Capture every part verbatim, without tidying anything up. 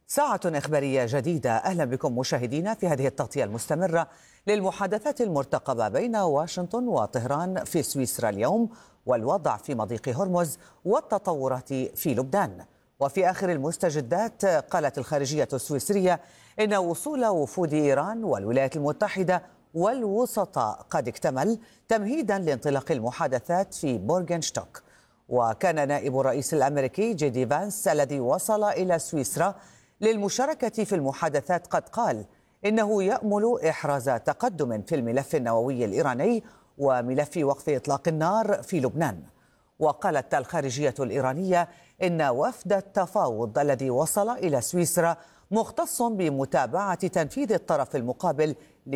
ساعة إخبارية جديدة. أهلا بكم مشاهدينا في هذه التغطية المستمرة للمحادثات المرتقبة بين واشنطن وطهران في سويسرا اليوم، والوضع في مضيق هرمز، والتطورات في لبنان. وفي آخر المستجدات، قالت الخارجية السويسرية إن وصول وفود إيران والولايات المتحدة والوسطاء قد اكتمل تمهيدا لانطلاق المحادثات في بورغنشتوك. وكان نائب الرئيس الأمريكي جي دي فانس الذي وصل إلى سويسرا للمشاركة في المحادثات قد قال إنه يأمل إحراز تقدم في الملف النووي الإيراني وملف وقف إطلاق النار في لبنان. وقالت الخارجية الإيرانية إن وفد التفاوض الذي وصل إلى سويسرا مختص بمتابعة تنفيذ الطرف المقابل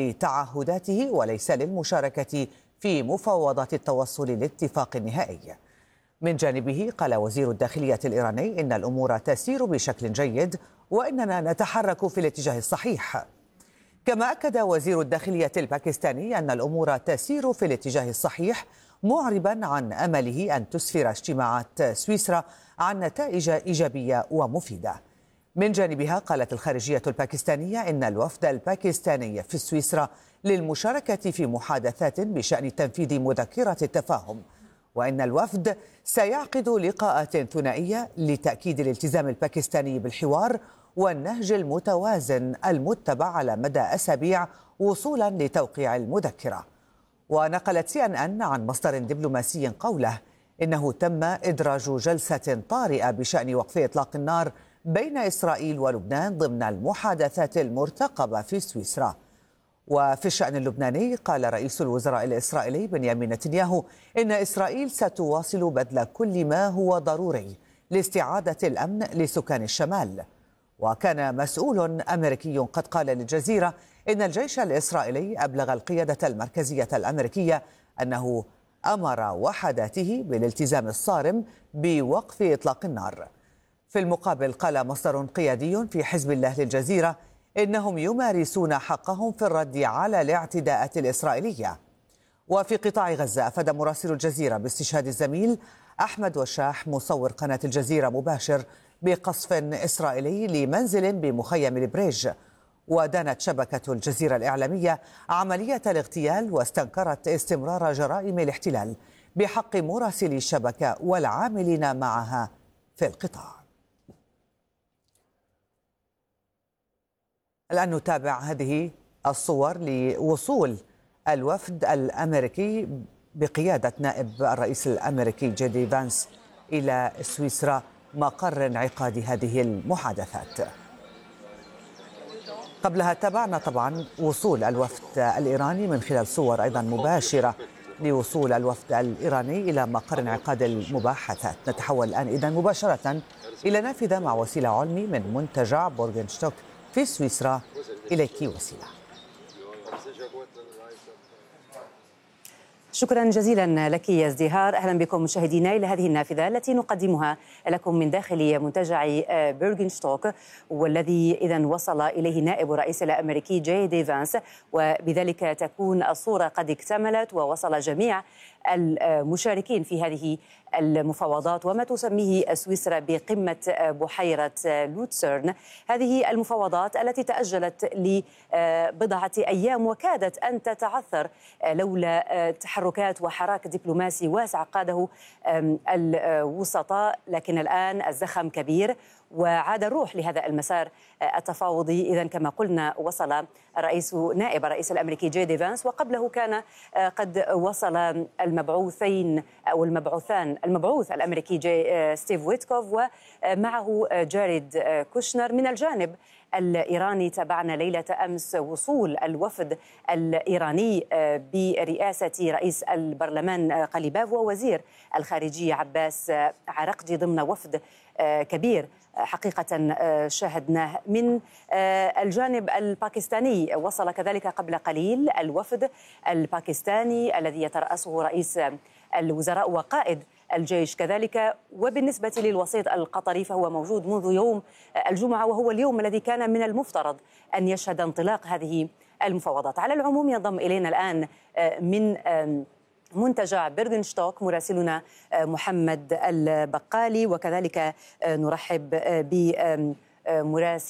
لتعهداته وليس للمشاركة في مفاوضات التوصل لاتفاق نهائي. من جانبه قال وزير الداخلية الإيراني إن الأمور تسير بشكل جيد وإننا نتحرك في الاتجاه الصحيح. كما أكد وزير الداخلية الباكستاني أن الأمور تسير في الاتجاه الصحيح، معربا عن أمله أن تسفر اجتماعات سويسرا عن نتائج إيجابية ومفيدة. من جانبها قالت الخارجية الباكستانية إن الوفد الباكستاني في سويسرا للمشاركة في محادثات بشأن تنفيذ مذكرة التفاهم، وإن الوفد سيعقد لقاءات ثنائية لتأكيد الالتزام الباكستاني بالحوار والنهج المتوازن المتبع على مدى أسابيع وصولا لتوقيع المذكرة. ونقلت سي إن إن عن مصدر دبلوماسي قوله إنه تم إدراج جلسة طارئة بشأن وقف إطلاق النار بين إسرائيل ولبنان ضمن المحادثات المرتقبة في سويسرا. وفي الشأن اللبناني قال رئيس الوزراء الإسرائيلي بنيامين نتنياهو إن إسرائيل ستواصل بذل كل ما هو ضروري لاستعادة الأمن لسكان الشمال. وكان مسؤول أمريكي قد قال للجزيرة إن الجيش الإسرائيلي أبلغ القيادة المركزية الأمريكية أنه أمر وحداته بالالتزام الصارم بوقف إطلاق النار. في المقابل قال مصدر قيادي في حزب الله للجزيرة إنهم يمارسون حقهم في الرد على الاعتداءات الإسرائيلية. وفي قطاع غزة أفاد مراسل الجزيرة باستشهاد الزميل أحمد وشاح مصور قناة الجزيرة مباشر بقصف إسرائيلي لمنزل بمخيم البريج. ودانت شبكة الجزيرة الإعلامية عملية الاغتيال واستنكرت استمرار جرائم الاحتلال بحق مراسلي الشبكة والعاملين معها في القطاع. الآن نتابع هذه الصور لوصول الوفد الأمريكي بقيادة نائب الرئيس الأمريكي جي دي فانس إلى سويسرا مقر انعقاد هذه المحادثات. قبلها تابعنا طبعا وصول الوفد الإيراني من خلال صور أيضا مباشرة لوصول الوفد الإيراني إلى مقر انعقاد المباحثات. نتحول الآن إذن مباشرة إلى نافذة مع وسيلة علمي من منتجع بورغنشتوك في سويسرا. إليك وسيلة. شكرا جزيلا لك يا ازدهار. أهلا بكم مشاهدينا إلى هذه النافذة التي نقدمها لكم من داخل منتجع بورغنشتوك، والذي إذن وصل إليه نائب الرئيس الأمريكي جي دي فانس، وبذلك تكون الصورة قد اكتملت ووصل جميع المشاركين في هذه المفاوضات وما تسميه سويسرا بقمة بحيرة لوتسرن. هذه المفاوضات التي تأجلت لبضعة أيام وكادت أن تتعثر لولا تحركات وحراك دبلوماسي واسع قاده الوسطاء، لكن الآن الزخم كبير وعاد الروح لهذا المسار التفاوضي. إذن كما قلنا وصل الرئيس نائب الرئيس الأمريكي جي دي فانس، وقبله كان قد وصل المبعوثين أو المبعوثان المبعوث الأمريكي جي ستيف ويتكوف ومعه جاريد كوشنر. من الجانب الإيراني تابعنا ليلة أمس وصول الوفد الإيراني برئاسة رئيس البرلمان قليباف ووزير الخارجية عباس عراقجي ضمن وفد كبير حقيقة شاهدناه. من الجانب الباكستاني وصل كذلك قبل قليل الوفد الباكستاني الذي يترأسه رئيس الوزراء وقائد الجيش كذلك. وبالنسبة للوسيط القطري فهو موجود منذ يوم الجمعة، وهو اليوم الذي كان من المفترض أن يشهد انطلاق هذه المفاوضات. على العموم ينضم إلينا الآن من منتجع بورغنشتوك مراسلنا محمد البقالي، وكذلك نرحب بمراسل